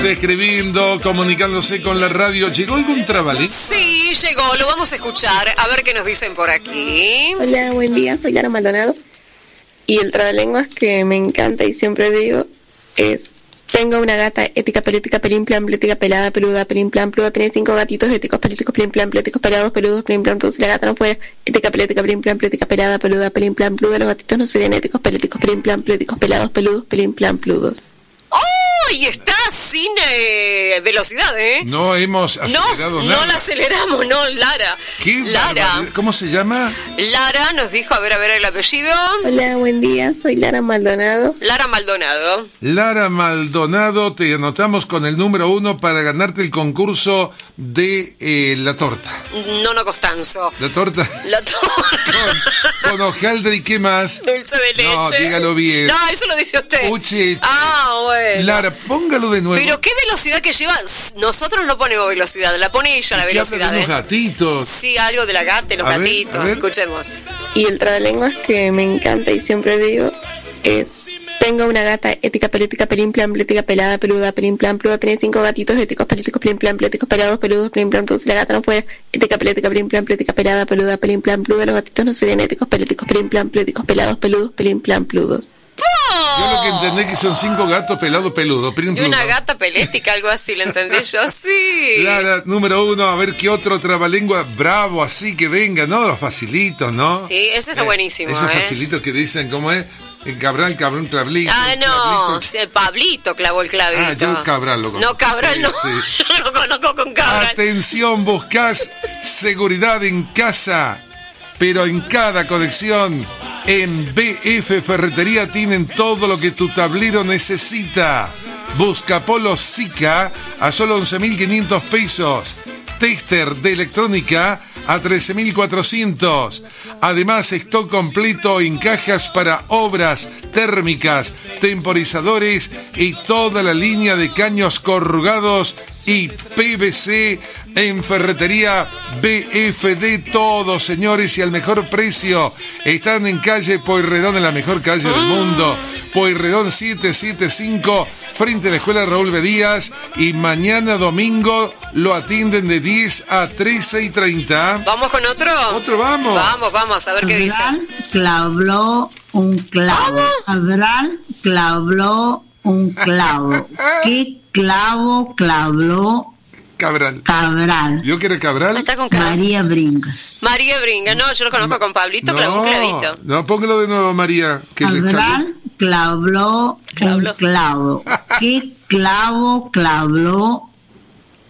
Escribiendo, comunicándose con la radio. ¿Llegó algún trabalengua? Sí, llegó, lo vamos a escuchar. A ver qué nos dicen por aquí. Hola, buen día, soy Lara Maldonado. Y el trabalenguas que me encanta y siempre digo es: tengo una gata ética, pelética, perimplan, plética, pelada, peluda, perimplan, peluda. Tiene 5 gatitos éticos, peléticos, perimplan, pléticos, pelados, peludos, perimplan, peludos. Si la gata no fuera ética, pelética, perimplan, plética, pelada, peluda, perimplan, peluda, los gatitos no serían éticos, peléticos, perimplan, pléticos, pelados, peludos, perimplan, peludos. ¡Oh! Y está sin velocidad, ¿eh? No hemos acelerado nada. No la aceleramos, no, Lara. ¿Qué Lara. barbaridad? ¿Cómo se llama? Lara nos dijo, a ver el apellido. Hola, buen día, soy Lara Maldonado. Lara Maldonado. Lara Maldonado, te anotamos con el número 1 para ganarte el concurso de la torta. Nono Costanzo. ¿La torta? La torta. Con hojaldre y qué más. Dulce de leche. No, dígalo bien. No, eso lo dice usted. Uche. Ah, bueno. Lara, póngalo de nuevo. Pero qué velocidad que lleva. Nosotros no ponemos velocidad, la pone ella la velocidad. Habla de unos gatitos. Sí, algo de la gata, los gatitos. A ver. Escuchemos. Y el trabalenguas que me encanta y siempre digo es: tengo una gata ética, pelética, perimplan, plética, pelada, peluda, perimplan, peluda. Tiene 5 gatitos éticos, peléticos, perimplan, pléticos, pelados, peludos, perimplan, peludos. Si la gata no fuera ética, pelética, perimplan, plética, pelada, peluda, perimplan, peluda, los gatitos no serían éticos, peléticos, perimplan, pléticos, pelados, peludos, perimplan, peludos. Yo lo que entendí que son 5 gatos pelados peludos. Y una gata pelética, algo así, ¿lo entendí yo? Sí. Lara, número 1, a ver qué otro trabalengua bravo así que venga, ¿no? Los facilitos, ¿no? Sí, ese está buenísimo, Esos facilitos que dicen, ¿cómo es? Cabral, cabrón, Clablito. Ah, no, Pablito clavó el clavito. Ah, yo Cabral lo conozco. No, Cabral Sí, no, sí. yo no lo conozco con Cabral. Atención, buscas seguridad en casa, pero en cada conexión. En BF Ferretería tienen todo lo que tu tablero necesita. Busca Polo Zika a solo 11.500 pesos. Tester de electrónica a 13.400. Además, stock completo en cajas para obras térmicas, temporizadores y toda la línea de caños corrugados y PVC en Ferretería BFD. Todos, señores, y al mejor precio. Están en calle Pueyrredón, en la mejor calle del mundo. Pueyrredón 775, frente a la escuela Raúl B. Díaz. Y mañana domingo lo atienden de 10 a 13:30. ¿Vamos con otro? Otro, vamos. Vamos, a ver qué dice. Cabral clavó un clavo. Cabral clavó un clavo. ¿Qué clavo clavó Cabral? ¿Yo que era Cabral? Está con Cabral. María Brincas. María Brinca, no, yo lo conozco con Pablito, clavó un clavito. No, póngalo de nuevo, María. Que Cabral clavó un clavo. ¿Qué clavo clavó